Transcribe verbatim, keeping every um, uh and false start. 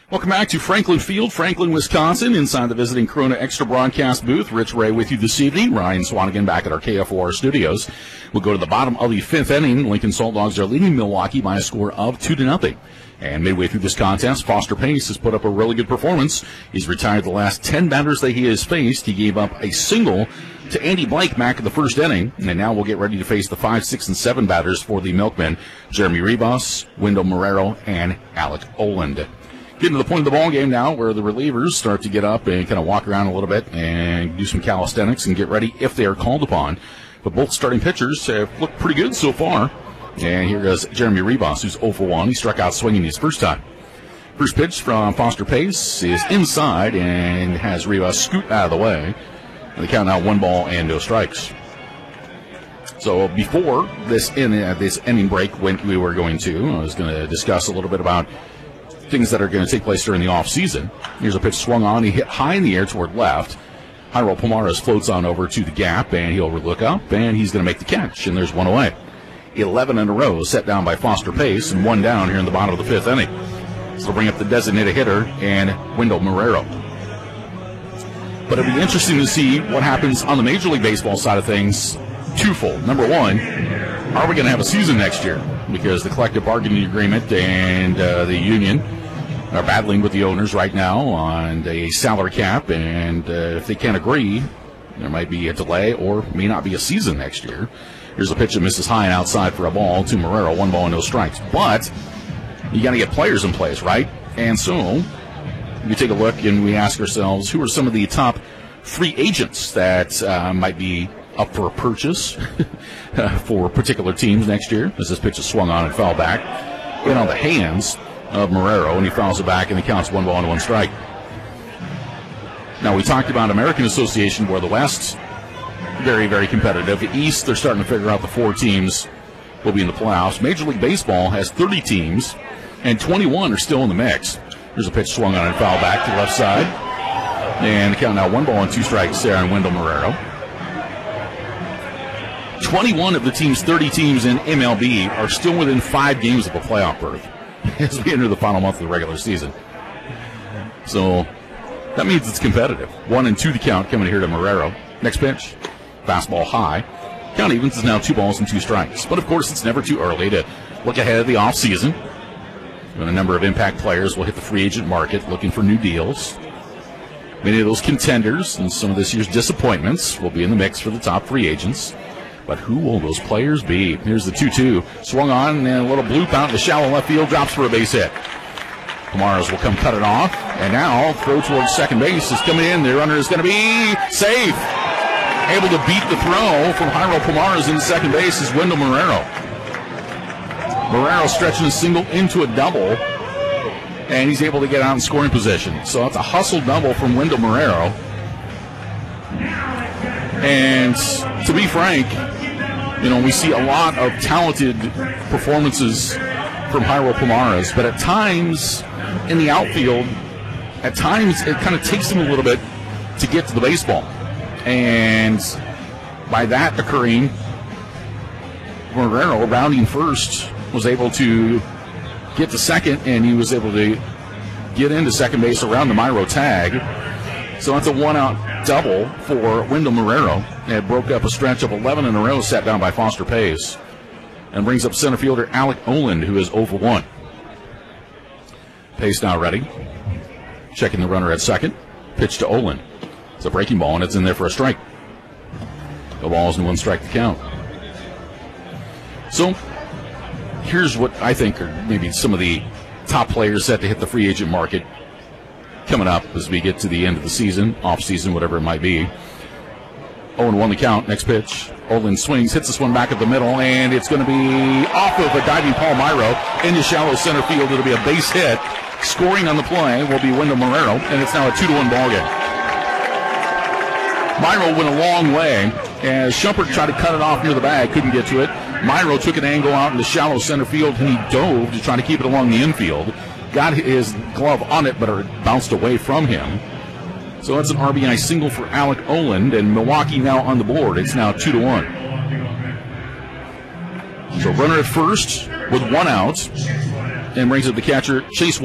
Welcome back to Franklin Field, Franklin, Wisconsin, inside the visiting Corona Extra broadcast booth. Rich Ray with you this evening. Ryan Swanigan back at our K F O R studios. We'll go to the bottom of the fifth inning. Lincoln Salt Dogs are leading Milwaukee by a score of two to nothing. And midway through this contest, Foster Pace has put up a really good performance. He's retired the last ten batters that he has faced. He gave up a single to Andy Blake back in the first inning. And now we'll get ready to face the five, six, and seven batters for the Milkmen. Jeremy Ribas, Wendell Marrero, and Alec Oland. Getting to the point of the ball game now where the relievers start to get up and kind of walk around a little bit and do some calisthenics and get ready if they are called upon. But both starting pitchers have looked pretty good so far. And here goes Jeremy Ribas, who's oh for one. He struck out swinging his first time. First pitch from Foster Pace is inside and has Ribas scoot out of the way. And they count out one ball and no strikes. So before this in uh, this inning break, when we were going to, I was going to discuss a little bit about things that are going to take place during the offseason. Here's a pitch swung on. He hit high in the air toward left. Jairo Pomares floats on over to the gap, and he'll look up, and he's going to make the catch, and there's one away. eleven in a row set down by Foster Pace, and one down here in the bottom of the fifth inning. So they'll bring up the designated hitter and Wendell Marrero. But it'll be interesting to see what happens on the Major League Baseball side of things twofold. Number one, are we going to have a season next year? Because the collective bargaining agreement and uh, the union are battling with the owners right now on a salary cap, and uh, if they can't agree, there might be a delay or may not be a season next year. Here's a pitch that misses high and outside for a ball to Marrero, one ball and no strikes. But you got to get players in place, right? And so we take a look and we ask ourselves, who are some of the top free agents that uh, might be up for a purchase for particular teams next year, as this pitch is swung on and foul back in on the hands of Marrero, and he fouls it back, and he counts one ball and one strike. Now, we talked about American Association, where the West, very, very competitive. The East, they're starting to figure out the four teams will be in the playoffs. Major League Baseball has thirty teams, and twenty-one are still in the mix. There's a pitch swung on and foul back to the left side, and the count now one ball and two strikes there on Wendell Marrero. twenty-one of the team's thirty teams in M L B are still within five games of a playoff berth as we enter the final month of the regular season. So that means it's competitive. One and two to count coming here to Marrero. Next pitch, fastball high. Count evens is now two balls and two strikes. But, of course, it's never too early to look ahead of the offseason. When a number of impact players will hit the free agent market looking for new deals. Many of those contenders and some of this year's disappointments will be in the mix for the top free agents. But who will those players be? Here's the two two. Swung on and a little bloop out in the shallow left field. Drops for a base hit. Pomares will come cut it off. And now throw towards second base is coming in. The runner is going to be safe. Able to beat the throw from Jairo Pomares in second base is Wendell Marrero. Marrero stretching a single into a double. And he's able to get out in scoring position. So that's a hustle double from Wendell Marrero. And to be frank, you know, we see a lot of talented performances from Jairo Pomares, but at times in the outfield, at times it kind of takes him a little bit to get to the baseball. And by that occurring, Marrero, rounding first, was able to get to second, and he was able to get into second base around the Marrero tag. So that's a one-out double for Wendell Marrero. It broke up a stretch of eleven in a row set down by Foster Pace, and brings up center fielder Alec Oland, who is oh for one. Pace now ready. Checking the runner at second. Pitch to Oland. It's a breaking ball, and it's in there for a strike. No balls and one strike to count. So here's what I think are maybe some of the top players set to hit the free agent market coming up as we get to the end of the season, off season, whatever it might be. oh and one the count. Next pitch. Oland swings, hits this one back at the middle, and it's going to be off of a diving Paul Marrero into shallow center field. It'll be a base hit. Scoring on the play will be Wendell Marrero, and it's now a two to one ball game. Marrero went a long way as Shumpert tried to cut it off near the bag, couldn't get to it. Marrero took an angle out in the shallow center field, and he dove to try to keep it along the infield. Got his glove on it, but it bounced away from him. So that's an R B I single for Alec Oland, and Milwaukee now on the board. It's now two to one. So runner at first with one out, and brings up the catcher Chase